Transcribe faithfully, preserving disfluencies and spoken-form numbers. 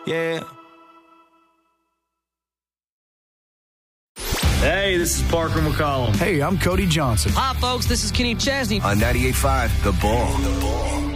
Yeah. Hey, this is Parker McCollum. Hey, I'm Cody Johnson. Hi, folks. This is Kenny Chesney. On ninety-eight point five, The Bull. The Bull.